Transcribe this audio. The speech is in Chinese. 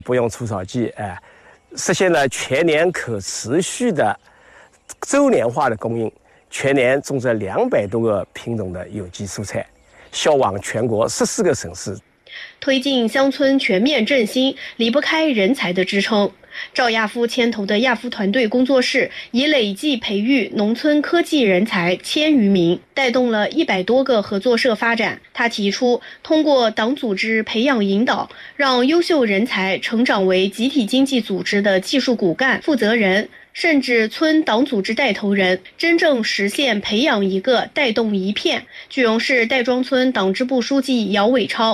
不用除草剂，实现了全年可持续的周年化的供应，全年种植200多个品种的有机蔬菜，销往全国14个省市。 推进乡村全面振兴，离不开人才的支撑。赵亚夫牵头的亚夫团队工作室已累计培育农村科技人才1000余名，带动了100多个合作社发展。他提出，通过党组织培养引导，让优秀人才成长为集体经济组织的技术骨干、负责人，甚至村党组织带头人，真正实现培养一个带动一片。句容市戴庄村党支部书记姚伟超